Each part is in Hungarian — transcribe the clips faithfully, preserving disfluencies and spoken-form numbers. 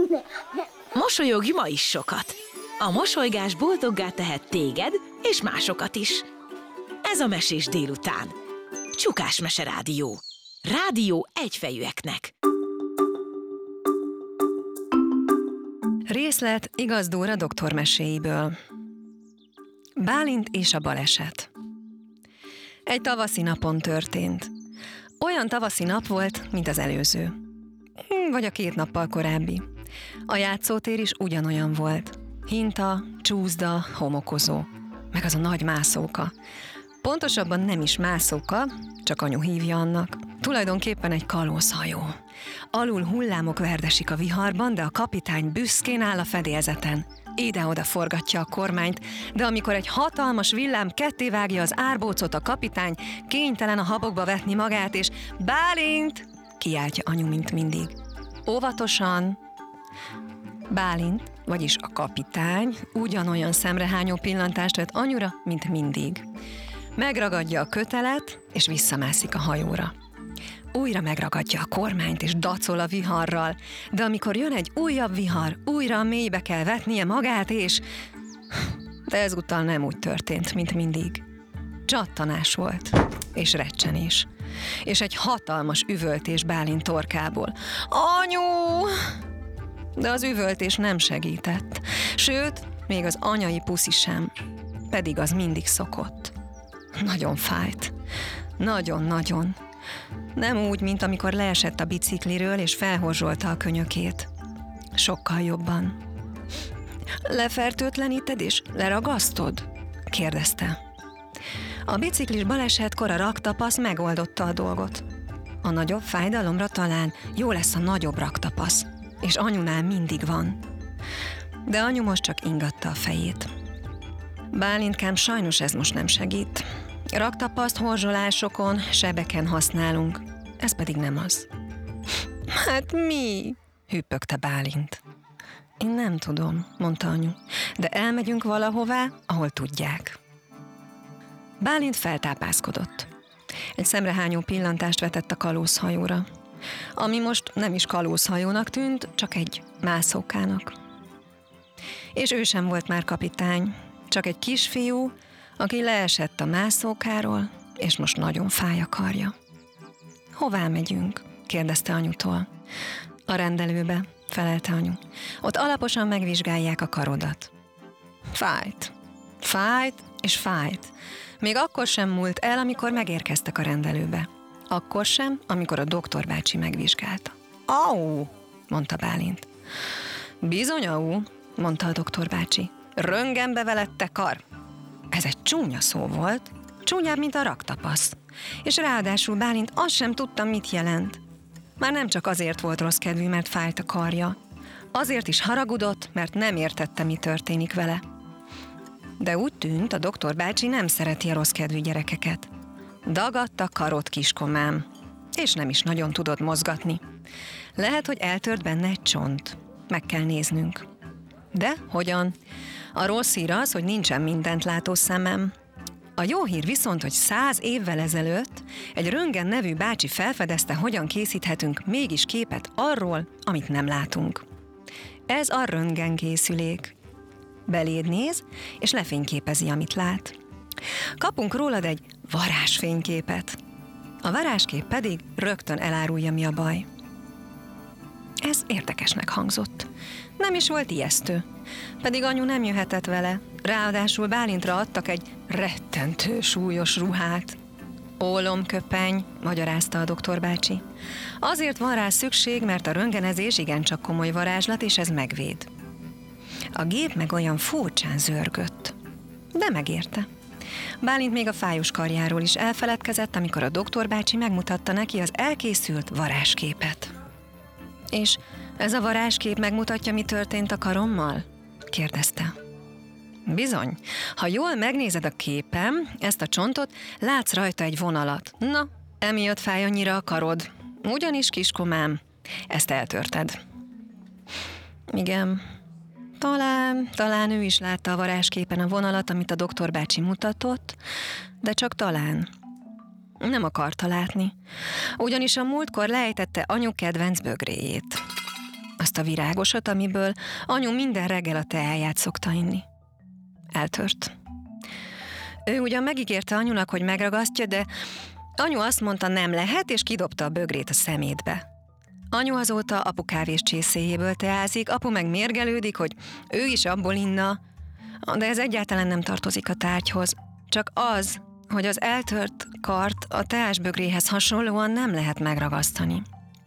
Mosolyogj ma is sokat! A mosolygás boldoggá tehet téged és másokat is. Ez a Mesés délután. Csukás Mese Rádió. Rádió egyfejűeknek. Részlet Igaz Dóra doktormeséiből. Bálint és a baleset. Egy tavaszi napon történt. Olyan tavaszi nap volt, mint az előző. Vagy a két nappal korábbi. A játszótér is ugyanolyan volt. Hinta, csúszda, homokozó. Meg az a nagy mászóka. Pontosabban nem is mászóka, csak anyu hívja annak. Tulajdonképpen egy kalózhajó. Alul hullámok verdesik a viharban, de a kapitány büszkén áll a fedélzeten. Ide-oda forgatja a kormányt, de amikor egy hatalmas villám kettévágja az árbócot, a kapitány kénytelen a habokba vetni magát, és Bálint! Kiáltja anyu, mint mindig. Óvatosan! Bálint, vagyis a kapitány ugyanolyan szemrehányó pillantást vett anyura, mint mindig. Megragadja a kötelet, és visszamászik a hajóra. Újra megragadja a kormányt, és dacol a viharral, de amikor jön egy újabb vihar, újra a mélybe kell vetnie magát, és... De ezúttal nem úgy történt, mint mindig. Csattanás volt, és recsenés, és egy hatalmas üvöltés Bálint torkából. Anyu! De az üvöltés nem segített, sőt, még az anyai puszi sem, pedig az mindig szokott. Nagyon fájt. Nagyon-nagyon. Nem úgy, mint amikor leesett a bicikliről, és felhorzsolta a könyökét. Sokkal jobban. Lefertőtleníted és leragasztod? Kérdezte. A biciklis balesetkor a raktapasz megoldotta a dolgot. A nagyobb fájdalomra talán jó lesz a nagyobb raktapasz, és anyunál mindig van. De anyu most csak ingatta a fejét. Bálintkám, sajnos ez most nem segít. Raktapaszt horzsolásokon, sebeken használunk, ez pedig nem az. Hát mi? Hüppögte Bálint. Én nem tudom, mondta anyu, de elmegyünk valahová, ahol tudják. Bálint feltápászkodott. Egy szemrehányó pillantást vetett a kalózhajóra, ami most nem is kalózhajónak tűnt, csak egy mászókának. És ő sem volt már kapitány, csak egy kisfiú, aki leesett a mászókáról, és most nagyon fáj a karja. Hová megyünk? Kérdezte anyutól. A rendelőbe, felelte anyu. Ott alaposan megvizsgálják a karodat. Fájt. Fájt és fájt. Még akkor sem múlt el, amikor megérkeztek a rendelőbe. Akkor sem, amikor a doktorbácsi megvizsgálta. Au! Mondta Bálint. Bizony, au! Mondta a doktorbácsi. Röntgenbe velette kar. Ez egy csúnya szó volt, csúnyább, mint a raktapasz. És ráadásul Bálint azt sem tudta, mit jelent. Már nem csak azért volt rossz kedvű, mert fájt a karja. Azért is haragudott, mert nem értette, mi történik vele. De úgy tűnt, a doktorbácsi nem szereti a rossz kedvű gyerekeket. Dagadt a karod, kiskomám, és nem is nagyon tudod mozgatni. Lehet, hogy eltört benne egy csont. Meg kell néznünk. De hogyan? A rossz hír az, hogy nincsen mindent látó szemem. A jó hír viszont, hogy száz évvel ezelőtt egy Röntgen nevű bácsi felfedezte, hogyan készíthetünk mégis képet arról, amit nem látunk. Ez a röntgenkészülék. Beléd néz, és lefényképezi, amit lát. Kapunk rólad egy varázsfényképet. A varázskép pedig rögtön elárulja, mi a baj. Ez érdekesnek hangzott. Nem is volt ijesztő. Pedig anyu nem jöhetett vele. Ráadásul Bálintra adtak egy rettentő súlyos ruhát. Ólomköpeny, magyarázta a doktorbácsi. Azért van rá szükség, mert a röntgenezés igencsak komoly varázslat, és ez megvéd. A gép meg olyan furcsán zörgött. De megérte. Bálint még a fájós karjáról is elfeledkezett, amikor a doktorbácsi megmutatta neki az elkészült varázsképet. És ez a varázskép megmutatja, mi történt a karommal? Kérdezte. Bizony, ha jól megnézed a képem, ezt a csontot, látsz rajta egy vonalat. Na, emiatt fáj annyira a karod. Ugyanis, kiskomám, ezt eltörted. Igen, talán, talán ő is látta a varázsképen a vonalat, amit a doktorbácsi mutatott, de csak talán. Nem akarta látni, ugyanis a múltkor lejtette anyu kedvenc bögréjét. A azt a virágosat, amiből anyu minden reggel a teáját szokta inni. Eltört. Ő ugyan megígérte anyunak, hogy megragasztja, de anyu azt mondta, nem lehet, és kidobta a bögrét a szemétbe. Anyu azóta apu kávés csészéjéből teázik, apu meg mérgelődik, hogy ő is abból inna, de ez egyáltalán nem tartozik a tárgyhoz. Csak az, hogy az eltört kart a teásbögréhez hasonlóan nem lehet megragasztani.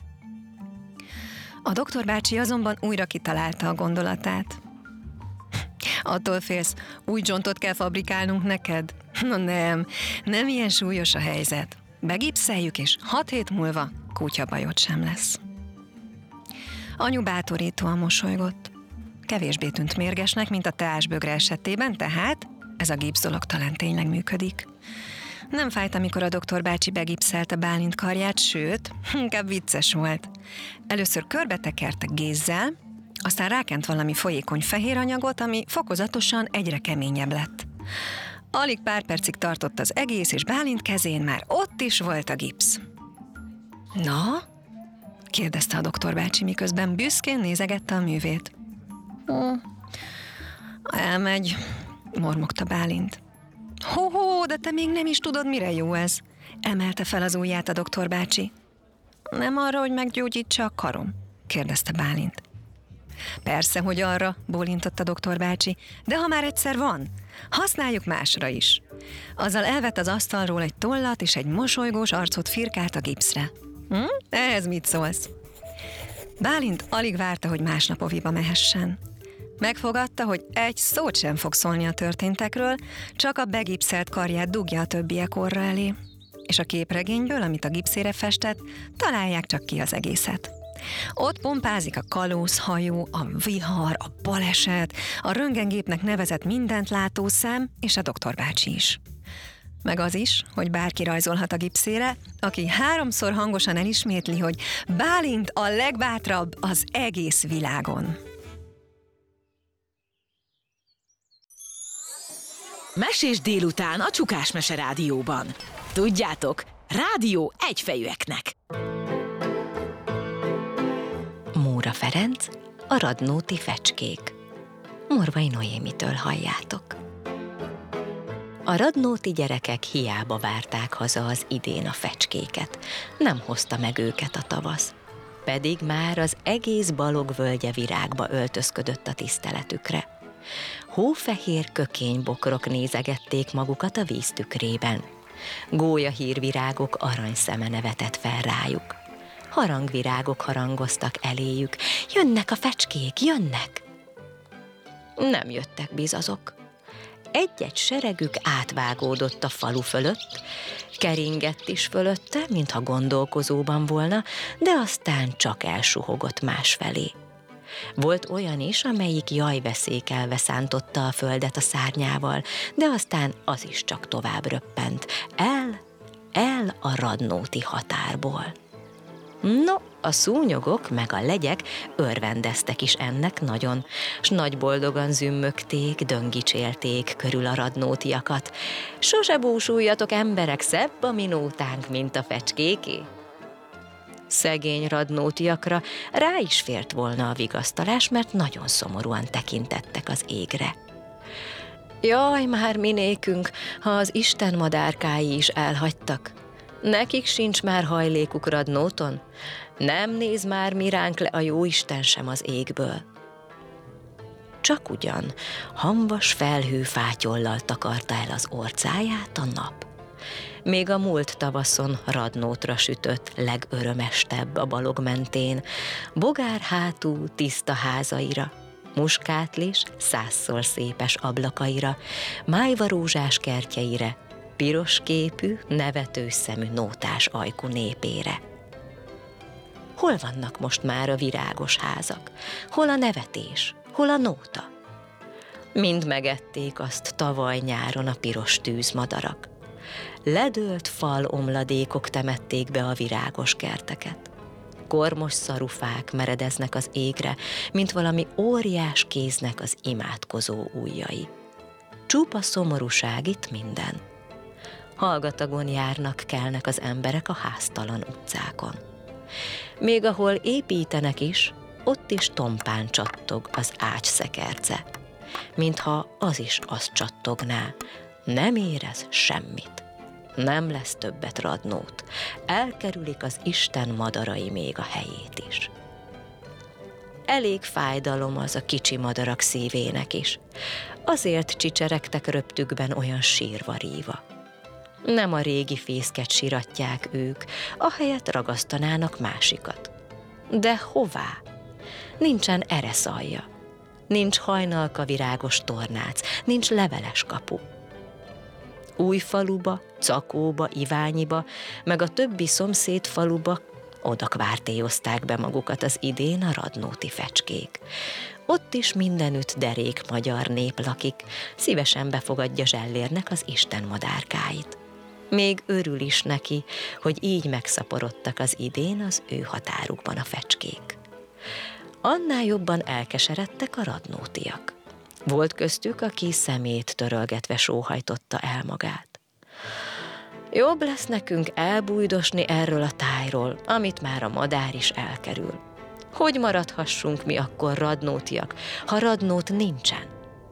A doktor bácsi azonban újra kitalálta a gondolatát. Attól félsz, új csontot kell fabrikálnunk neked? Na nem, nem ilyen súlyos a helyzet. Begipszeljük, és hat hét múlva kutyabajod sem lesz. Anyu bátorítóan mosolygott. Kevésbé tűnt mérgesnek, mint a teásbögre esetében, tehát ez a gipsz dolog talán tényleg működik. Nem fájt, amikor a doktor bácsi begipszelte Bálint karját, sőt, inkább vicces volt. Először körbetekerte gézzel, aztán rákent valami folyékony fehér anyagot, ami fokozatosan egyre keményebb lett. Alig pár percig tartott az egész, és Bálint kezén már ott is volt a gipsz. Na? kérdezte a doktor bácsi, miközben büszkén nézegette a művét. Hm, elmegy, mormogta Bálint. Ho-ho, de te még nem is tudod, mire jó ez, emelte fel az ujját a doktor bácsi. Nem arra, hogy meggyógyítsa a karom? kérdezte Bálint. Persze, hogy arra, bólintott a doktor bácsi, de ha már egyszer van, használjuk másra is. Azzal elvett az asztalról egy tollat, és egy mosolygós arcot firkált a gipszre. Hm? Ehhez mit szólsz? Bálint alig várta, hogy másnap oviba mehessen. Megfogadta, hogy egy szót sem fog szólni a történtekről, csak a begipszelt karját dugja a többiek orra elé. És a képregényből, amit a gipszére festett, találják csak ki az egészet. Ott pompázik a kalózhajó, a vihar, a baleset, a röntgengépnek nevezett mindent látó szem, és a doktor bácsi is. Meg az is, hogy bárki rajzolhat a gipszére, aki háromszor hangosan elismétli, hogy Bálint a legbátrabb az egész világon. Mesés délután a Csukás Mese Rádióban. Tudjátok, rádió egyfejűeknek. Móra Ferenc, a Radnóti fecskék. Morvai Noémitől halljátok. A radnóti gyerekek hiába várták haza az idén a fecskéket, nem hozta meg őket a tavasz. Pedig már az egész Balog völgye virágba öltözködött a tiszteletükre. Hófehér kökénybokrok nézegették magukat a víz tükrében. Gólyahírvirágok aranyszeme nevetett fel rájuk. Harangvirágok harangoztak eléjük. Jönnek a fecskék, jönnek! Nem jöttek bizazok. Egy-egy seregük átvágódott a falu fölött, keringett is fölötte, mintha gondolkozóban volna, de aztán csak elsuhogott másfelé. Volt olyan is, amelyik jajveszékelve szántotta a földet a szárnyával, de aztán az is csak tovább röppent. El, el a radnóti határból. No, a szúnyogok meg a legyek örvendeztek is ennek nagyon, s nagy boldogan zümmögték, döngicsélték körül a radnótiakat. Sose búsuljatok, emberek, szebb a mi nótánk, mint a fecskéké. Szegény radnótiakra rá is fért volna a vigasztalás, mert nagyon szomorúan tekintettek az égre. Jaj, már minékünk, ha az Isten madárkái is elhagytak. Nekik sincs már hajlékuk radnóton, nem néz már mi ránk le a jóisten sem az égből. Csak ugyan hamvas felhő fátyollal takarta el az orcáját a nap. Még a múlt tavaszon radnótra sütött legörömestebb a Balog mentén, bogár hátú tiszta házaira, muskátlis, százszor szépes ablakaira, májvarózsás kertjeire, piros képű, nevetős szemű nótás ajkú népére. Hol vannak most már a virágos házak? Hol a nevetés? Hol a nóta? Mind megették azt tavaly nyáron a piros tűzmadarak. Ledőlt fal omladékok temették be a virágos kerteket. Kormos szarufák meredeznek az égre, mint valami óriás kéznek az imádkozó ujjai. Csupa szomorúság itt minden. Hallgatagon járnak, kelnek az emberek a háztalan utcákon. Még ahol építenek is, ott is tompán csattog az ágy szekerce, mintha az is azt csattogná, nem érez semmit. Nem lesz többet Radnót, elkerülik az Isten madarai még a helyét is. Elég fájdalom az a kicsi madarak szívének is, azért csicseregtek röptükben olyan sírva-ríva. Nem a régi fészket siratják ők, ahelyett ragasztanának másikat. De hová? Nincsen ereszalja, nincs hajnalka virágos tornác, nincs leveles kapu. Újfaluba, Cakóba, Iványiba, meg a többi szomszéd faluba oda kvártélyozták be magukat az idén a radnóti fecskék. Ott is mindenütt derék magyar nép lakik, szívesen befogadja Zsellérnek az Isten madárkáit. Még örül is neki, hogy így megszaporodtak az idén az ő határukban a fecskék. Annál jobban elkeseredtek a radnótiak. Volt köztük, aki szemét törölgetve sóhajtotta el magát. Jobb lesz nekünk elbújdosni erről a tájról, amit már a madár is elkerül. Hogy maradhassunk mi akkor radnótiak, ha Radnót nincsen?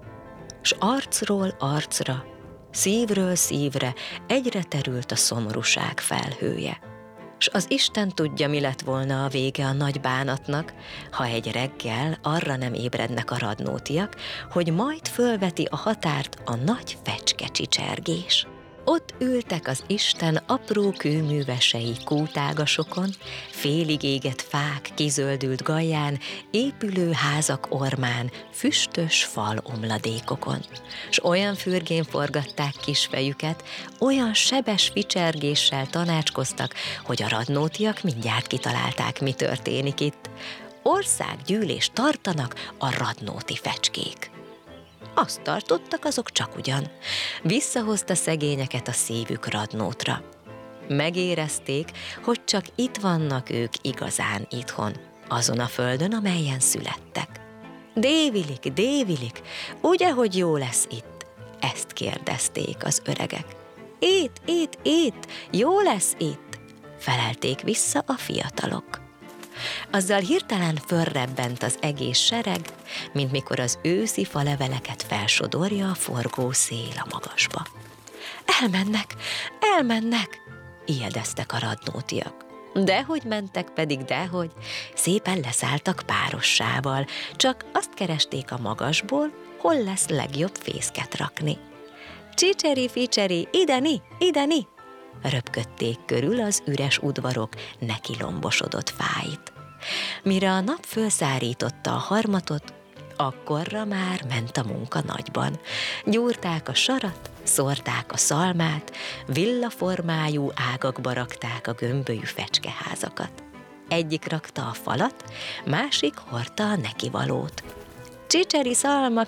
S arcról arcra, szívről szívre egyre terült a szomorúság felhője. S az Isten tudja, mi lett volna a vége a nagy bánatnak, ha egy reggel arra nem ébrednek a radnótiak, hogy majd fölveti a határt a nagy fecske csicsergés. Ott ültek az Isten apró kőművesei kútágasokon, félig égett fák kizöldült gajján, épülő házak ormán, füstös fal omladékokon. S olyan fürgén forgatták kis fejüket, olyan sebes ficsergéssel tanácskoztak, hogy a radnótiak mindjárt kitalálták, mi történik itt. Országgyűlést tartanak a radnóti fecskék. Azt tartottak azok csakugyan. Visszahozta szegényeket a szívük Radnótra. Megérezték, hogy csak itt vannak ők igazán itthon, azon a földön, amelyen születtek. Dévilik, dévilik, ugye, hogy jó lesz itt? Ezt kérdezték az öregek. Itt, itt, itt, jó lesz itt, felelték vissza a fiatalok. Azzal hirtelen fölrebbent az egész sereg, mint mikor az őszi faleveleket felsodorja a forgó szél a magasba. Elmennek, elmennek, ijedeztek a radnótiak. Dehogy mentek pedig, dehogy, szépen leszálltak párossával, csak azt keresték a magasból, hol lesz legjobb fészket rakni. Csicseri, ficseri, ideni, ideni! Röpködték körül az üres udvarok neki lombosodott fáit. Mire a nap fölszárította a harmatot, akkorra már ment a munka nagyban. Gyúrták a sarat, szórták a szalmát, villaformájú ágakba rakták a gömbölyű fecskeházakat. Egyik rakta a falat, másik hordta a nekivalót. Csicseri szalma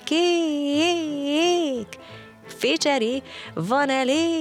kék! Ficseri, van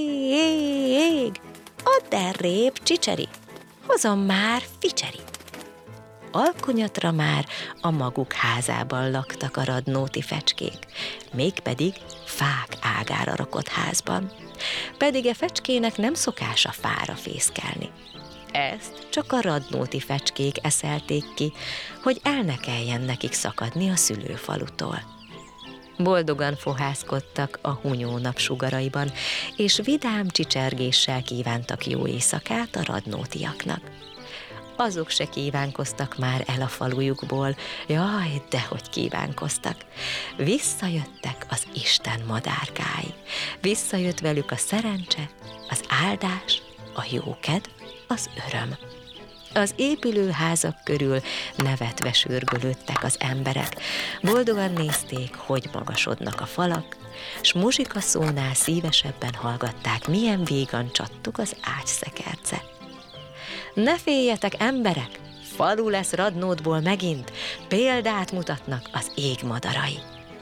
elég! Add errébb, Csicseri! Hozom már, Ficseri! Alkonyatra már a maguk házában laktak a radnóti fecskék, mégpedig fák ágára rakott házban. Pedig a fecskének nem szokás a fára fészkelni. Ezt csak a radnóti fecskék eszelték ki, hogy el ne kelljen nekik szakadni a szülőfalutól. Boldogan fohászkodtak a hunyó napsugaraiban, és vidám csicsergéssel kívántak jó éjszakát a radnótiaknak. Azok se kívánkoztak már el a falujukból, jaj, dehogy kívánkoztak. Visszajöttek az Isten madárkái, visszajött velük a szerencse, az áldás, a jókedv, az öröm. Az épülő házak körül nevetve sürgölődtek az emberek, boldogan nézték, hogy magasodnak a falak, s muzsika szónál szívesebben hallgatták, milyen vígan csattog az ágyszekerce. Ne féljetek, emberek! Falu lesz Radnótból megint, példát mutatnak az ég madarai.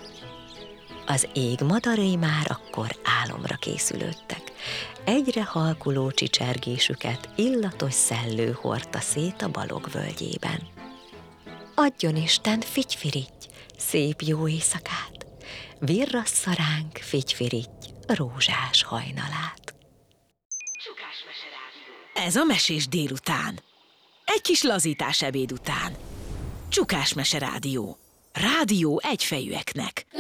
Az ég madarai már akkor álomra készülődtek. Egyre halkuló csicsergésüket illatos szellő hordta szét a Balog völgyében. Adjon Isten, figyfirigy, szép jó éjszakát, virrassza ránk, figyfirigy, rózsás hajnalát. Ez a Mesés délután. Egy kis lazítás ebéd után. Csukás Mese Rádió. Rádió egyfejűeknek.